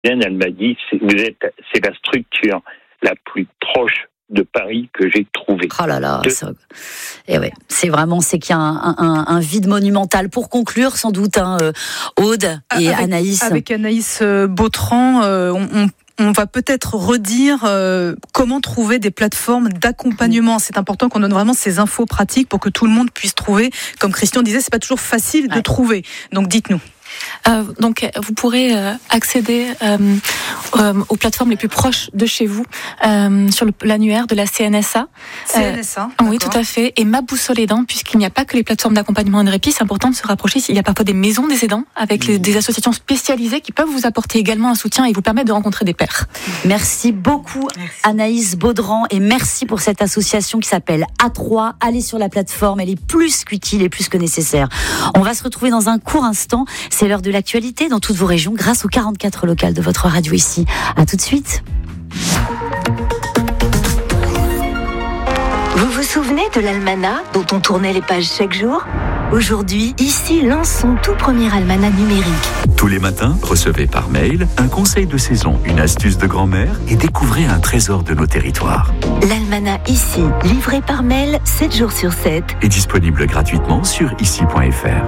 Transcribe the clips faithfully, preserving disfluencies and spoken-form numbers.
elle m'a dit, c'est, vous êtes, c'est la structure la plus proche de Paris que j'ai trouvée. Oh là là, de... ça... Et ouais, c'est vraiment, c'est qu'il y a un, un, un vide monumental. Pour conclure, sans doute, hein, Aude et avec, Anaïs. Avec Anaïs Bautran, euh, on, on On va peut-être redire euh, comment trouver des plateformes d'accompagnement. C'est important qu'on donne vraiment ces infos pratiques pour que tout le monde puisse trouver. Comme Christian disait, c'est pas toujours facile de ouais. trouver. Donc dites-nous. Euh, donc vous pourrez euh, accéder euh, euh, aux plateformes les plus proches de chez vous euh, sur le, l'annuaire de la C N S A. C N S A. Euh, oui, tout à fait. Et Ma Boussole Aidant, puisqu'il n'y a pas que les plateformes d'accompagnement et de répit, c'est important de se rapprocher. Il y a parfois des maisons des aidants avec les, des associations spécialisées qui peuvent vous apporter également un soutien et vous permettre de rencontrer des pairs. Merci beaucoup merci. Anaïs Baudran, et merci pour cette association qui s'appelle A trois. Allez sur la plateforme, elle est plus qu'utile et plus que nécessaire. On va se retrouver dans un court instant. C'est l'heure de l'actualité dans toutes vos régions grâce aux quarante-quatre locales de votre radio ici. À tout de suite. Vous vous souvenez de l'almanach dont on tournait les pages chaque jour ? Aujourd'hui, ici lance son tout premier almanach numérique. Tous les matins, recevez par mail un conseil de saison, une astuce de grand-mère et découvrez un trésor de nos territoires. L'almanach ici, livré par mail sept jours sur sept. Est disponible gratuitement sur ici point f r.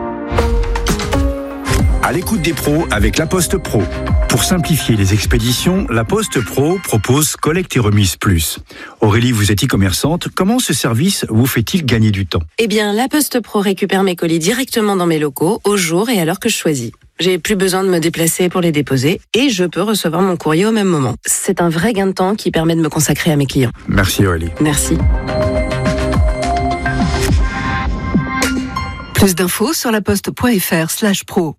À l'écoute des pros avec La Poste Pro. Pour simplifier les expéditions, La Poste Pro propose Collecte et Remise Plus. Aurélie, vous êtes e-commerçante. Comment ce service vous fait-il gagner du temps ? Eh bien, La Poste Pro récupère mes colis directement dans mes locaux, au jour et à l'heure que je choisis. J'ai plus besoin de me déplacer pour les déposer et je peux recevoir mon courrier au même moment. C'est un vrai gain de temps qui permet de me consacrer à mes clients. Merci Aurélie. Merci. Plus d'infos sur laposte.fr slash pro.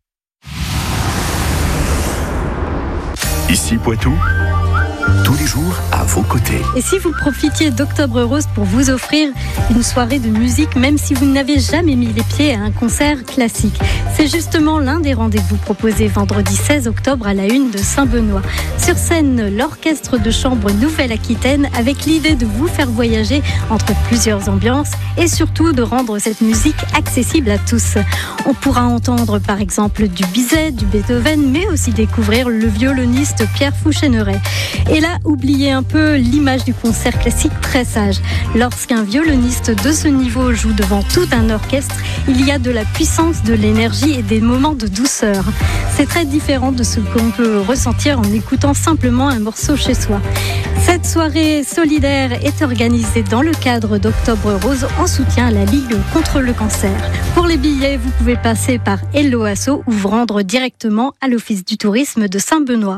Ici Poitou, tous les jours à vos côtés. Et si vous profitiez d'Octobre Rose pour vous offrir une soirée de musique, même si vous n'avez jamais mis les pieds à un concert classique, c'est justement l'un des rendez-vous proposés vendredi seize octobre à la une de Saint-Benoît. Sur scène, l'orchestre de chambre Nouvelle-Aquitaine avec l'idée de vous faire voyager entre plusieurs ambiances et surtout de rendre cette musique accessible à tous. On pourra entendre par exemple du Bizet, du Beethoven, mais aussi découvrir le violoniste Pierre Fouchéneret. Et là, oubliez un peu l'image du concert classique très sage. Lorsqu'un violoniste de ce niveau joue devant tout un orchestre, il y a de la puissance, de l'énergie et des moments de douceur. C'est très différent de ce qu'on peut ressentir en écoutant simplement un morceau chez soi. Cette soirée solidaire est organisée dans le cadre d'Octobre Rose en soutien à la Ligue contre le cancer. Pour les billets, vous pouvez passer par Hello Asso ou vous rendre directement à l'Office du tourisme de Saint-Benoît.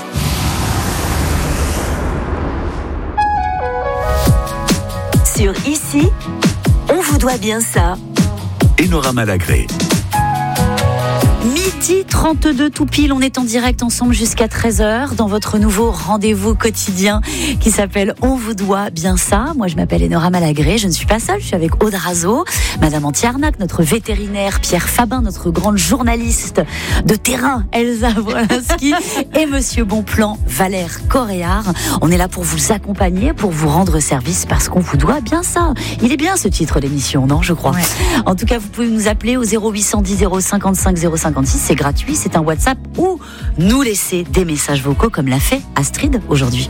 Sur Ici, on vous doit bien ça. Enora Malagré. Midi trente-deux tout pile, on est en direct ensemble jusqu'à treize heures dans votre nouveau rendez-vous quotidien qui s'appelle On vous doit bien ça. Moi je m'appelle Enora Malagré, je ne suis pas seule, je suis avec Aude Razo, Madame Antiarnac, notre vétérinaire Pierre Fabin, notre grande journaliste de terrain Elsa Wolinski et Monsieur Bonplan Valère Coréard. On est là pour vous accompagner, pour vous rendre service parce qu'on vous doit bien ça. Il est bien ce titre d'émission, non je crois. Ouais. En tout cas vous pouvez nous appeler au zéro huit cent dix zéro cinquante-cinq zéro cinquante-six, c'est gratuit, c'est un WhatsApp ou nous laisser des messages vocaux comme l'a fait Astrid aujourd'hui.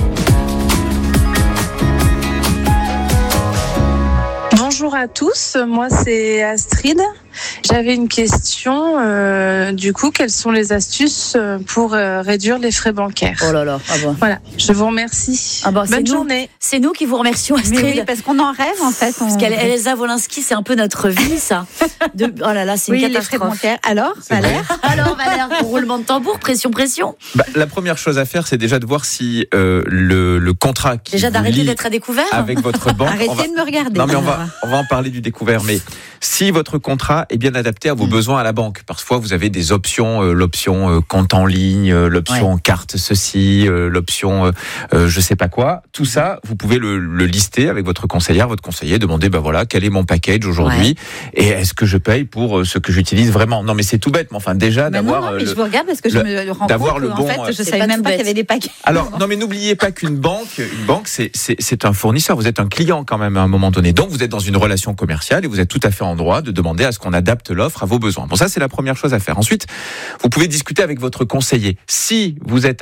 Bonjour à tous, moi c'est Astrid. J'avais une question, euh, du coup, quelles sont les astuces pour euh, réduire les frais bancaires ? Oh là là, ah bah. Voilà, je vous remercie. Ah bah, Bonne c'est journée. Nous, c'est nous qui vous remercions, Astrid. Mais oui, parce qu'on en rêve en fait. On... Parce qu'Elsa Wolinski, c'est un peu notre vie, ça. De... Oh là là, c'est oui, une catastrophe. Les frais bancaires. Alors, Valère Alors, Valère, roulement de tambour, pression, pression. Bah, la première chose à faire, c'est déjà de voir si euh, le, le contrat qui déjà vous d'arrêter lie d'être à découvert avec votre banque. Arrêtez va... de me regarder. Non, mais on va, on va en parler du découvert. Mais si votre contrat est bien adapté à vos mmh. besoins à la banque, parfois vous avez des options, euh, l'option euh, compte en ligne, euh, l'option ouais. carte ceci, euh, l'option euh, euh, je sais pas quoi. Tout ça, vous pouvez le, le lister avec votre conseillère, votre conseiller, demander ben voilà quel est mon package aujourd'hui ouais. et est-ce que je paye pour euh, ce que j'utilise vraiment. Non mais c'est tout bête, mais enfin déjà mais d'avoir. Non, non, mais le, je vous regarde parce que je me rends d'avoir compte le bon. En fait, je c'est savais pas même pas bête. qu'il y avait des packages. Alors non mais n'oubliez pas qu'une banque, une banque c'est, c'est c'est un fournisseur. Vous êtes un client quand même à un moment donné. Donc vous êtes dans une relation commerciale et vous êtes tout à fait en droit de demander à ce qu'on on adapte l'offre à vos besoins. Bon, ça, c'est la première chose à faire. Ensuite, vous pouvez discuter avec votre conseiller. Si vous êtes